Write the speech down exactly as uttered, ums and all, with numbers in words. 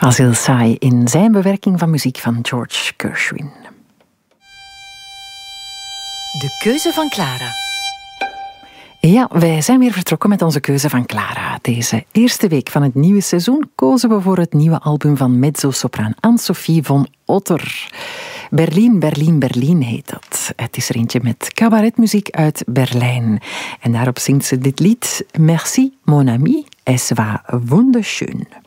Als heel saai in zijn bewerking van muziek van George Gershwin. De keuze van Clara. Ja, wij zijn weer vertrokken met onze keuze van Clara. Deze eerste week van het nieuwe seizoen kozen we voor het nieuwe album van mezzo-sopraan Anne-Sophie von Otter. Berlin, Berlin, Berlin heet dat. Het is er eentje met cabaretmuziek uit Berlijn. En daarop zingt ze dit lied: Merci, mon ami, es war wunderschön.